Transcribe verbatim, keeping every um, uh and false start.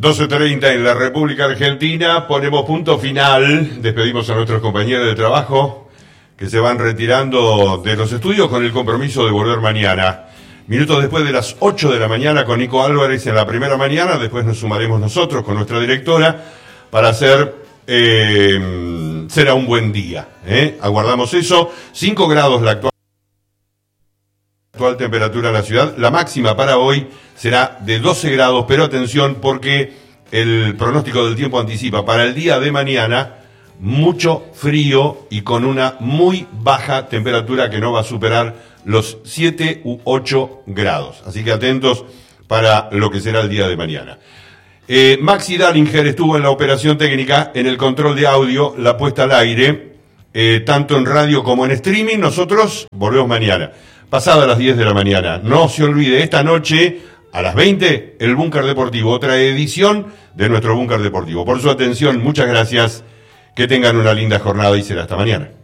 doce treinta en la República Argentina, ponemos punto final, despedimos a nuestros compañeros de trabajo que se van retirando de los estudios con el compromiso de volver mañana. Minutos después de las ocho de la mañana con Nico Álvarez en la primera mañana, después nos sumaremos nosotros con nuestra directora para hacer, eh, será un buen día, ¿eh? Aguardamos eso, cinco grados la actual. Actual temperatura en la ciudad, la máxima para hoy será de doce grados, pero atención porque el pronóstico del tiempo anticipa para el día de mañana mucho frío y con una muy baja temperatura que no va a superar los siete u ocho grados. Así que atentos para lo que será el día de mañana. Eh, Maxi Dallinger estuvo en la operación técnica, en el control de audio, la puesta al aire, eh, tanto en radio como en streaming. Nosotros volvemos mañana. Pasada las diez de la mañana. No se olvide, esta noche, a las veinte, el Búnker Deportivo, otra edición de nuestro Búnker Deportivo. Por su atención, muchas gracias. Que tengan una linda jornada y será hasta mañana.